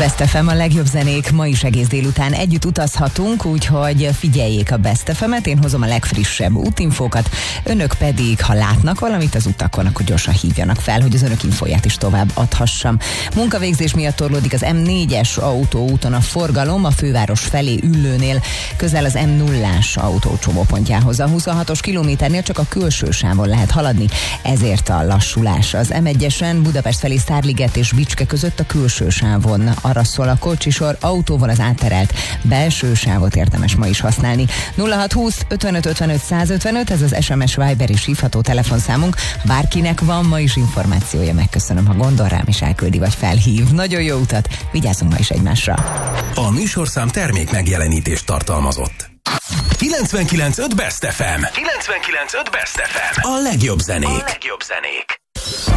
Best FM, a legjobb zenék, ma is egész délután együtt utazhatunk, úgyhogy figyeljék a Best FM-et, én hozom a legfrissebb útinfókat, önök pedig, ha látnak valamit az utakon, akkor gyorsan hívjanak fel, hogy az önök infóját is tovább adhassam. Munkavégzés miatt torlódik az M4-es autóúton a forgalom, a főváros felé Üllőnél, közel az M0-ás autócsomópontjához. A 26-os kilométernél csak a külső sávon lehet haladni, ezért a lassulás. Az M1-esen Budapest felé Szárliget és Bicske között a külső sávon arra szól a kocsisor, autóval az átterelt belső sávot érdemes ma is használni. 0620 55 55 155, ez az SMS, Viber és hívható telefonszámunk. Bárkinek van ma is információja, megköszönöm, ha gondol rám és elküldi vagy felhív. Nagyon jó utat, vigyázzunk ma is egymásra. A műsorszám termék megjelenítést tartalmazott. 99.5 Best FM. 99.5 Best FM. A legjobb zenék.